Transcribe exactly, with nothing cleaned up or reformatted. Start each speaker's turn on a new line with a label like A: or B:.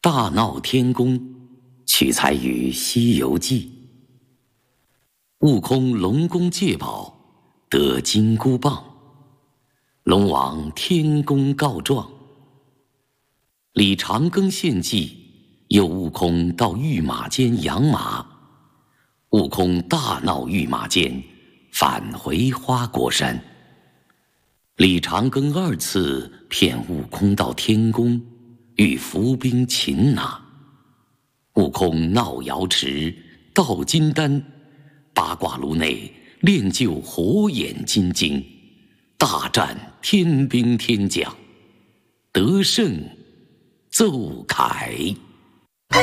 A: 大闹天宫，取材于《西游记》。悟空龙宫借宝，得金箍棒，龙王天宫告状。李长庚献计，诱悟空到御马监养马。悟空大闹御马监，返回花果山。李长庚二次骗悟空到天宫，欲伏兵擒拿。悟空闹瑶池，盗金丹，八卦炉内炼就火眼金睛，大战天兵天将，得胜奏凯。